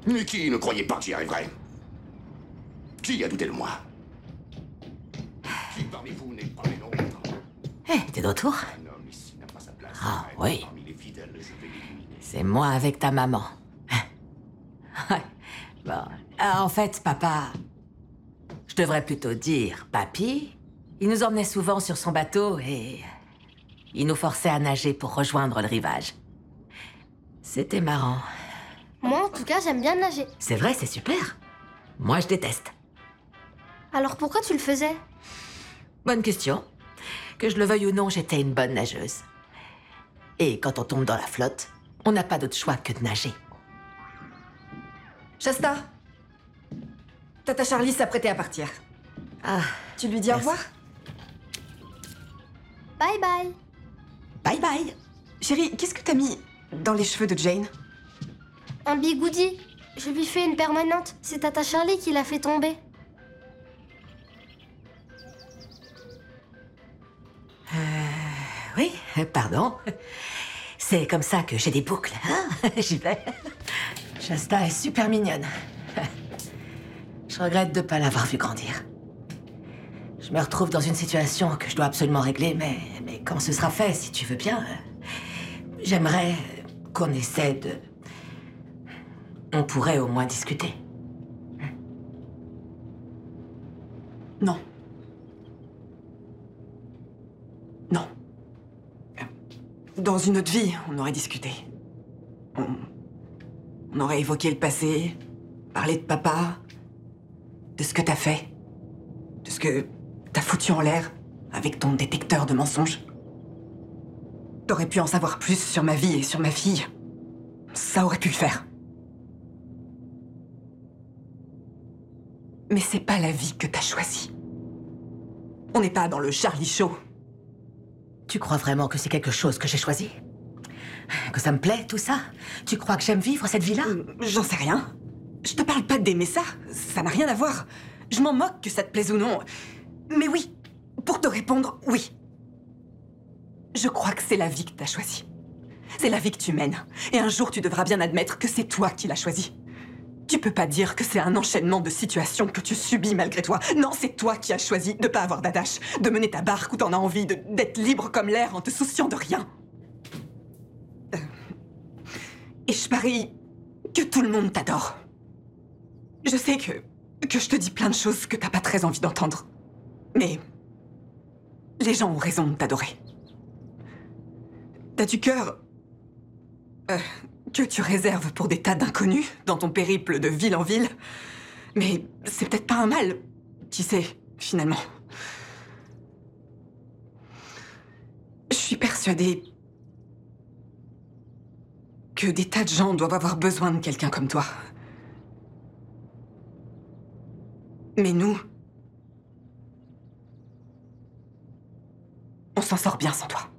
Mais qui ne croyait pas que j'y arriverais? Qui a douté de moi? Qui parmi vous n'est pas les nôtres? Eh, t'es de retour? Un homme ici n'a pas sa place. Ah, oui. Parmi les fidèles, je vais l'éliminer. C'est moi avec ta maman. Ouais. Bon. En fait, papa... Je devrais plutôt dire papy. Il nous emmenait souvent sur son bateau et... il nous forçait à nager pour rejoindre le rivage. C'était marrant. Moi, en tout cas, j'aime bien nager. C'est vrai, c'est super. Moi, je déteste. Alors pourquoi tu le faisais? Bonne question. Que je le veuille ou non, j'étais une bonne nageuse. Et quand on tombe dans la flotte, on n'a pas d'autre choix que de nager. Shasta, Tata Charlie s'apprêtait à partir. Ah, Tu lui dis au Merci. revoir? Bye bye. bye bye. Chérie, qu'est-ce que t'as mis dans les cheveux de Jane? Un bigoudi. Je lui fais une permanente. C'est Tata Charlie qui l'a fait tomber. Oui, pardon. C'est comme ça que j'ai des boucles, hein? J'y vais. Shasta est super mignonne. Je regrette de ne pas l'avoir vue grandir. Je me retrouve dans une situation que je dois absolument régler, mais quand ce sera fait, si tu veux bien, j'aimerais qu'on essaie de... On pourrait au moins discuter. Non. Non. Dans une autre vie, on aurait discuté. On aurait évoqué le passé, parlé de papa, de ce que t'as fait, de ce que t'as foutu en l'air avec ton détecteur de mensonges. T'aurais pu en savoir plus sur ma vie et sur ma fille. Ça aurait pu le faire. Mais c'est pas la vie que t'as choisie. On n'est pas dans le Charlie Show. Tu crois vraiment que c'est quelque chose que j'ai choisi? Que ça me plaît, tout ça? Tu crois que j'aime vivre cette vie-là? J'en sais rien. Je te parle pas d'aimer ça. Ça n'a rien à voir. Je m'en moque que ça te plaise ou non. Mais oui, pour te répondre, oui. Je crois que c'est la vie que t'as choisie. C'est la vie que tu mènes. Et un jour, tu devras bien admettre que c'est toi qui l'as choisie. Tu peux pas dire que c'est un enchaînement de situations que tu subis malgré toi. Non, c'est toi qui as choisi de pas avoir d'attache, de mener ta barque où t'en as envie, d'être libre comme l'air en te souciant de rien. Et je parie que tout le monde t'adore. Je sais que je te dis plein de choses que t'as pas très envie d'entendre. Mais les gens ont raison de t'adorer. T'as du cœur que tu réserves pour des tas d'inconnus dans ton périple de ville en ville. Mais c'est peut-être pas un mal, qui sait, finalement. Je suis persuadée que des tas de gens doivent avoir besoin de quelqu'un comme toi. Mais nous, on s'en sort bien sans toi.